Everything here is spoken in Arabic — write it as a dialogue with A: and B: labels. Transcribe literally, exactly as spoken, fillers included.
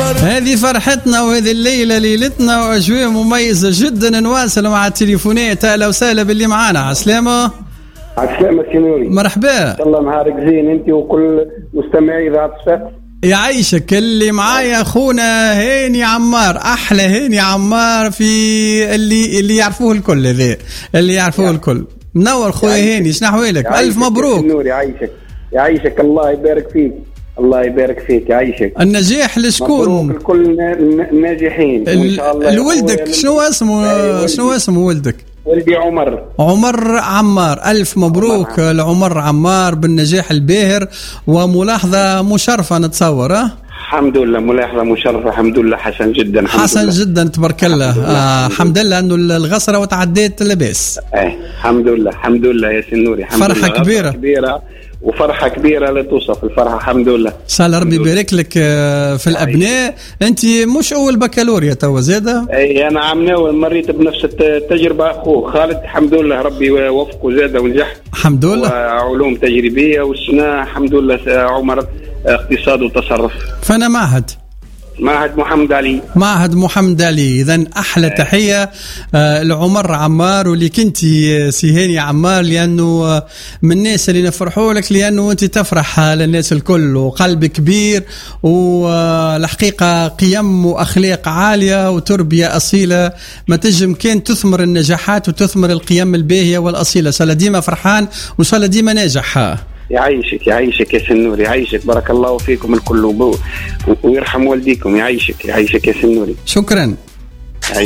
A: هذه فرحتنا وهذه الليلة ليلتنا وأجواء مميزة جدا. نواصل مع التليفونات. أهلا وسهلا باللي معانا. عسلامة.
B: عسلامة سينوري.
A: مرحبا.
B: الله نهارك زين انت وكل مستمعي ذات الصفق.
A: يعيشك. اللي معايا أخونا هاني عمار، أحلى هاني عمار في اللي اللي يعرفوه الكل، ذا اللي يعرفوه يعني. الكل منور خويا هاني، شنو أحوالك؟ ألف مبروك.
B: سينوري يعيشك يعيشك الله يبارك فيك. الله يبارك فيك يعيشك.
A: النجاح لشكون؟
B: مبروك الكل ناجحين
A: وإن شاء الله. الولدك شنو اسمه؟ شنو اسمه ولدك؟
B: ولدي عمر.
A: عمر عمار. ألف مبروك لعمر عمار بالنجاح الباهر وملاحظة مشرفة نتصور. ها
B: الحمد لله ملاحظة مشرفة. الحمد لله حسن جدا.
A: حسن لله. جدا تبارك الله. الحمد لله انه الغسرة وتعديت لاباس.
B: ايه الحمد لله الحمد لله يا سنوري.
A: فرحة كبيرة
B: كبيرة وفرحة كبيرة لا توصف الفرحة. الحمد لله.
A: إن شاء الله ربي يبارك لك في الأبناء. أنت مش أول بكالوريا توا زادة؟
B: أي أنا عام ناول مريت بنفس التجربة أخوه خالد. الحمد لله ربي يوفقه زادة ونجح.
A: الحمد لله.
B: وعلوم تجريبية والسنة الحمد لله عمر اقتصاد وتصرف.
A: فأنا معهد
B: معهد محمد علي.
A: معهد محمد علي. إذن أحلى تحية آه لعمر عمار واللي كنتي سيهاني عمار، لأنه آه من الناس اللي نفرحوا لك، لأنه أنت تفرح للناس الكل وقلب كبير، والحقيقة قيم وأخلاق عالية وتربية أصيلة ما تجم كان تثمر النجاحات وتثمر القيم الباهية والأصيلة. صلى ديما فرحان وصلى ديما ناجح.
B: يعيشك يعيشك يا سنوري. يعيشك بارك الله فيكم الكل ويرحم والديكم. يعيشك يعيشك يا سنوري.
A: شكرا.